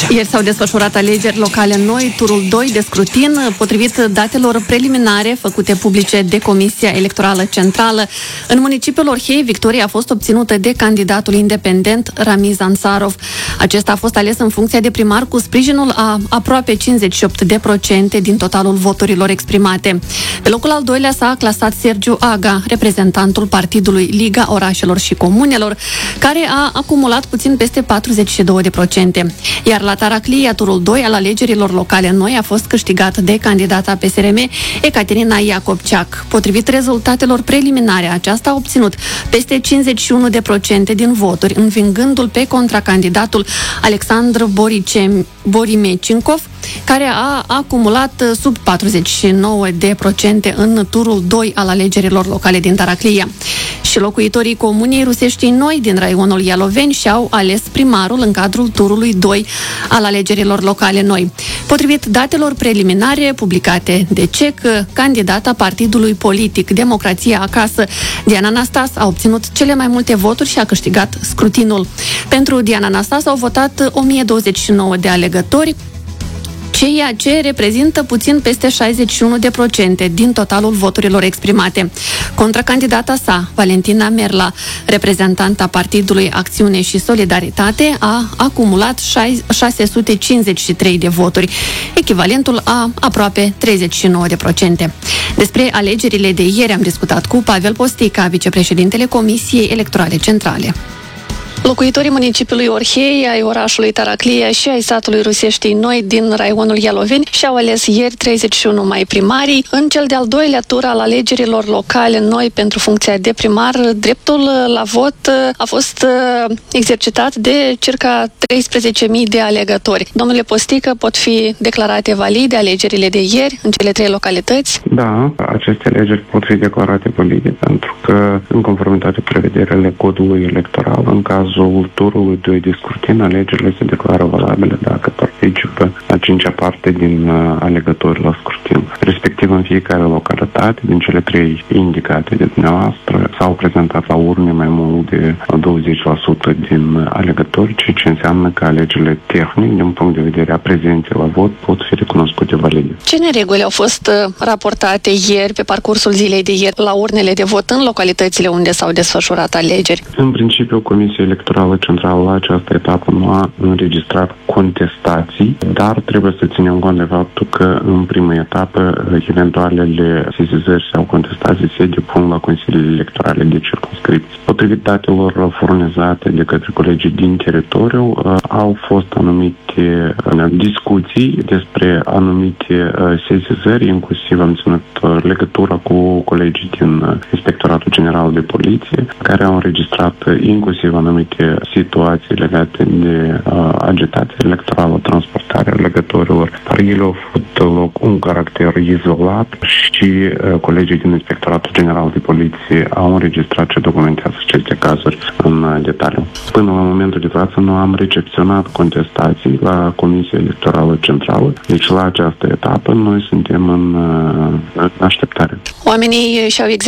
Ieri s-au desfășurat alegeri locale noi, turul 2 de scrutin. Potrivit datelor preliminare făcute publice de Comisia Electorală Centrală, în municipiul Orhei, victoria a fost obținută de candidatul independent Ramiz Ansarov. Acesta a fost ales în funcție de primar cu sprijinul a aproape 58% din totalul voturilor exprimate. Pe locul al doilea s-a clasat Sergiu Aga, reprezentantul partidului Liga Orașelor și Comunelor, care a acumulat puțin peste 42%. Iar la Taraclia, turul 2 al alegerilor locale noi a fost câștigat de candidata PSRM Ecaterina Iacobceac. Potrivit rezultatelor preliminare, aceasta a obținut peste 51% din voturi, învingându-l pe contracandidatul Alexandru Borimecinkov, care a acumulat sub 49% în turul 2 al alegerilor locale din Taraclia. Și locuitorii Comunei Ruseștii Noi din raionul Ialoveni și-au ales primarul în cadrul turului 2 al alegerilor locale noi. Potrivit datelor preliminare publicate de CEC, candidata partidului politic Democrația Acasă, Diana Anastas, a obținut cele mai multe voturi și a câștigat scrutinul. Pentru Diana Anastas au votat 1029 de alegători, ceea ce reprezintă puțin peste 61% din totalul voturilor exprimate. Contracandidata sa, Valentina Merla, reprezentanta Partidului Acțiune și Solidaritate, a acumulat 653 de voturi, echivalentul a aproape 39%. Despre alegerile de ieri am discutat cu Pavel Postica, vicepreședintele Comisiei Electorale Centrale. Locuitorii municipiului Orhei, ai orașului Taraclia și ai satului Ruseștii Noi din raionul Ialoveni și-au ales ieri 31 mai primarii. În cel de-al doilea tur al alegerilor locale noi pentru funcția de primar, dreptul la vot a fost exercitat de circa 13.000 de alegători. Domnule Postică, pot fi declarate valide alegerile de ieri în cele 3 localități? Da, aceste alegeri pot fi declarate valide pentru că, în conformitate cu prevederile codului electoral, în cazul turului 2 de scrutin, alegerile se declară valabile dacă participă a 5-a parte din alegători la scrutin. Respectiv, în fiecare localitate, din cele 3 indicate de dumneavoastră, s-au prezentat la urne mai mult de 20% din alegători, ceea ce înseamnă că alegerile tehnic, din punct de vedere a prezenței la vot, pot fi recunoscute valide. Ce nereguli au fost raportate ieri, pe parcursul zilei de ieri, la urnele de vot în localitățile unde s-au desfășurat alegeri? În principiu, Comisia Electorală Centrală la această etapă nu a înregistrat contestații, dar trebuie să ținem cont de faptul că în prima etapă eventualele sesizări sau contestații se depun la Consiliile Electorale de Circumscripție. Potrivit datelor furnizate de către colegii din teritoriu, au fost anumite discuții despre anumite sesizări, inclusiv am ținut legătura cu colegii din Inspectoratul General de Poliție, care au înregistrat inclusiv anumite situații legate de agitație electorală, transportarea alegătorilor, dar ele au avut loc un caracter izolat și colegii din Inspectoratul General de Poliție au înregistrat și documentează aceste cazuri în detaliu. Până la momentul de față nu am recepționat contestații la Comisia Electorală Centrală, deci la această etapă noi suntem în așteptare. Oamenii și-au